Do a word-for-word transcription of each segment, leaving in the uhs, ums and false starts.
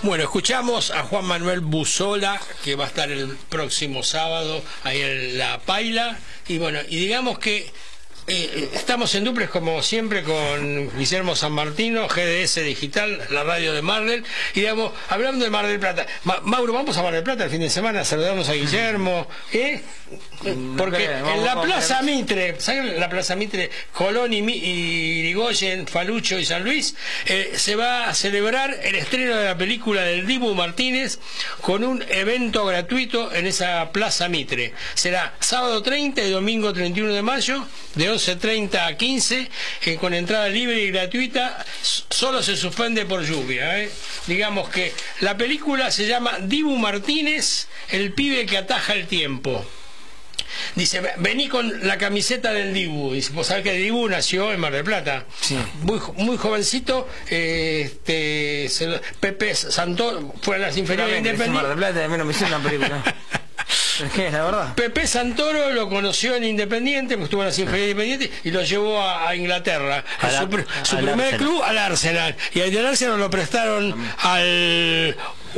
Bueno, escuchamos a Juan Manuel Bussola, que va a estar el próximo sábado ahí en La Paila, y bueno, y digamos que Eh, estamos en duplex como siempre con Guillermo San Martino, G D S Digital, la radio de Mar del, y digamos, hablando de Mar del Plata, Ma Mauro, vamos a Mar del Plata el fin de semana, saludamos a Guillermo, ¿eh? Porque en la Plaza Mitre, ¿saben? La Plaza Mitre, Colón y, y Irigoyen, Falucho y San Luis, eh, se va a celebrar el estreno de la película del Dibu Martínez con un evento gratuito en esa Plaza Mitre. Será sábado treinta y domingo treinta y uno de mayo, de once treinta a quince, eh, con entrada libre y gratuita. Solo se suspende por lluvia, ¿eh? Digamos que la película se llama Dibu Martínez, el pibe que ataja el tiempo. Dice, vení con la camiseta del Dibu. Dice, vos sabés que el Dibu nació en Mar del Plata, sí. muy, muy jovencito. eh, este, se lo, Pepe Santoro fue a las inferiores independientes. Mar del Plata, menos me hicieron una película. Es que es la verdad. Pepe Santoro lo conoció en Independiente, porque estuvo en las inferiores independientes, y lo llevó a, a Inglaterra. A la, su su primer Arsenal. club, al Arsenal. Y al Arsenal lo prestaron También. al...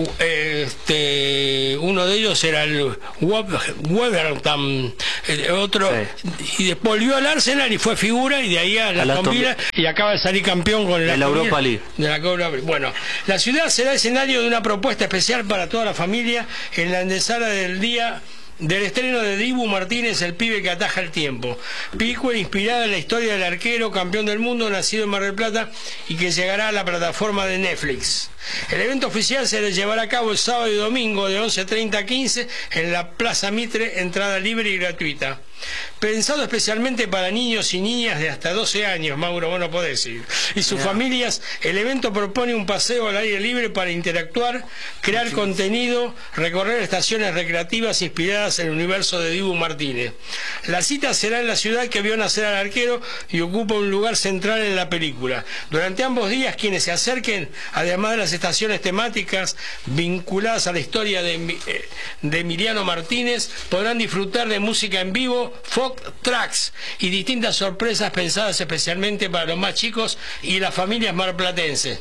Este, uno de ellos era el Wolverhampton, el otro, sí. Y después volvió al Arsenal y fue figura, y de ahí a la Villa, y acaba de salir campeón con la Europa League. De la Copa. Bueno, la ciudad será escenario de una propuesta especial para toda la familia en la antesala del día del estreno de Dibu Martínez, el pibe que ataja el tiempo. Película inspirada en la historia del arquero campeón del mundo nacido en Mar del Plata y que llegará a la plataforma de Netflix. El evento oficial se llevará a cabo el sábado y domingo de once treinta a quince en la Plaza Mitre, entrada libre y gratuita. Pensado especialmente para niños y niñas de hasta doce años, Mauro, vos no podés ir, y sus yeah. familias, el evento propone un paseo al aire libre para interactuar, crear sí. contenido, recorrer estaciones recreativas inspiradas en el universo de Dibu Martínez. La cita será en la ciudad que vio nacer al arquero y ocupa un lugar central en la película. Durante ambos días, quienes se acerquen, además de las estaciones temáticas vinculadas a la historia de, de Emiliano Martínez, podrán disfrutar de música en vivo, folk tracks y distintas sorpresas pensadas especialmente para los más chicos y las familias marplatenses.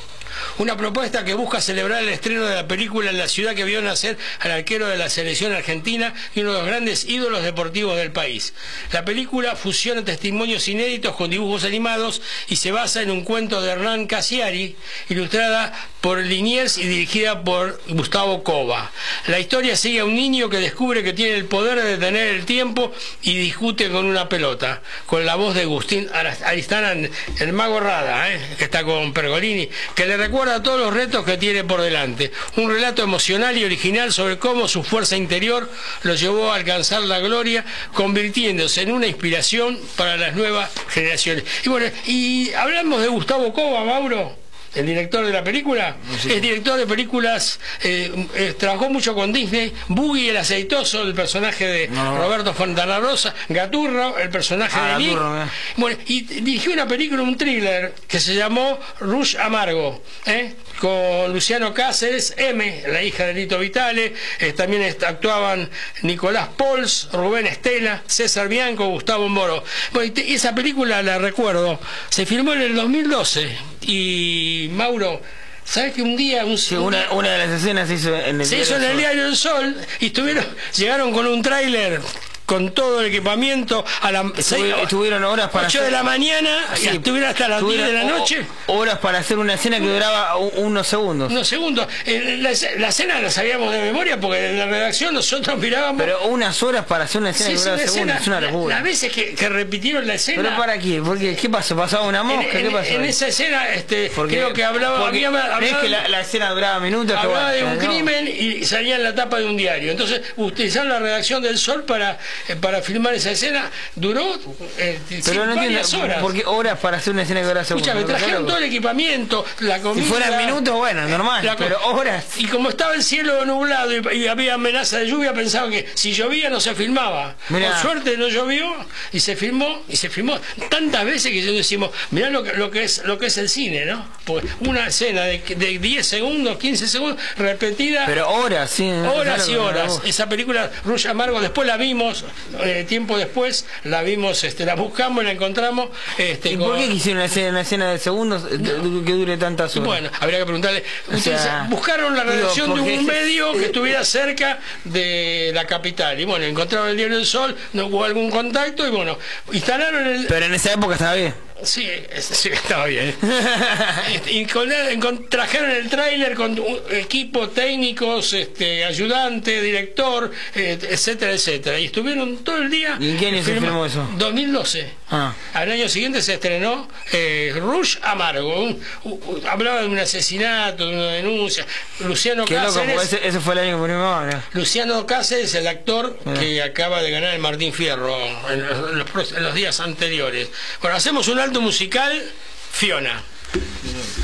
Una propuesta que busca celebrar el estreno de la película en la ciudad que vio nacer al arquero de la selección argentina y uno de los grandes ídolos deportivos del país. La película fusiona testimonios inéditos con dibujos animados y se basa en un cuento de Hernán Cassiari, ilustrada por Liniers y dirigida por Gustavo Cova. La historia sigue a un niño que descubre que tiene el poder de detener el tiempo y discute con una pelota, con la voz de Agustín Aristán, el mago Rada, ¿eh? que está con Pergolini, que le recuerda todos los retos que tiene por delante. Un relato emocional y original sobre cómo su fuerza interior lo llevó a alcanzar la gloria, convirtiéndose en una inspiración para las nuevas generaciones. Y bueno, y hablamos de Gustavo Cova, Mauro, el director de la película. Sí. Es director de películas, eh, eh, trabajó mucho con Disney. Boogie el aceitoso, el personaje de no. Roberto Fontana Rosa. Gaturro, el personaje ah, de Nick. Eh. Bueno, y dirigió una película, un thriller que se llamó Rush Amargo, ¿eh? con Luciano Cáceres, M, la hija de Lito Vitale. Eh, también actuaban Nicolás Pols, Rubén Estela, César Bianco, Gustavo Moro. Bueno, y esa película la recuerdo, se filmó en el dos mil doce. Y Mauro, ¿sabes que un día un, sí, una, una de las escenas se hizo en el, se hizo en el diario El Sol y estuvieron, llegaron con un tráiler con todo el equipamiento a las estuvieron horas para ocho de la mañana sí, y estuvieron hasta las diez de la noche, horas para hacer una escena que duraba unos segundos unos segundos la, la escena la sabíamos de memoria porque en la redacción nosotros mirábamos, pero unas horas para hacer una escena sí, que duraba segundos, es una locura. Las veces que, que repitieron la escena, pero para qué, porque qué pasó, pasaba una mosca, en, ¿qué pasó? En, en esa escena este porque, creo que hablaba, había, hablaba es que la, la escena duraba minutos, hablaba que, de un no. crimen y salía en la tapa de un diario, entonces utilizaron la redacción del Sol para, eh, para filmar esa escena. Duró eh, pero no varias entiendo, horas. Porque horas para hacer una escena que dura segundos. Escucha, me trajeron todo el equipamiento, la comida. Si fueran minutos, bueno, normal, la, pero horas. Y como estaba el cielo nublado y, y había amenaza de lluvia, pensaban que si llovía no se filmaba. Mirá. Por suerte no llovió y se filmó, y se filmó tantas veces que yo decimos, mirá lo que, lo que es lo que es el cine, ¿no? Porque una escena de, de diez segundos, quince segundos, repetida. Pero horas, sí. Horas y horas. Esa película, Rush Amargo, después la vimos vimos eh, tiempo después, la vimos, este, la buscamos, la encontramos. Este, ¿Y con... por qué quisieron una escena, una escena de segundos no. que dure tantas horas? Bueno, habría que preguntarle. O Ustedes sea, buscaron la redacción digo, de un porque... medio que estuviera cerca de la capital. Y bueno, encontraron el diario El Sol, no hubo algún contacto y bueno, instalaron el... Pero en esa época estaba bien. Sí, sí, estaba bien. Y con, con, trajeron el tráiler con equipo, técnicos, este, ayudante, director, eh, etcétera, etcétera. Y estuvieron todo el día. ¿Y en qué año se filmó eso? dos mil doce. Ah. Al año siguiente se estrenó eh, Rush Amargo. Un, un, hablaba de un asesinato, de una denuncia. Luciano Qué Cáceres. loco, ese, ese fue el año que murió mi mamá. Luciano Cáceres, el actor ah. que acaba de ganar el Martín Fierro en los, en los días anteriores. Bueno, hacemos un alto musical, Fiona.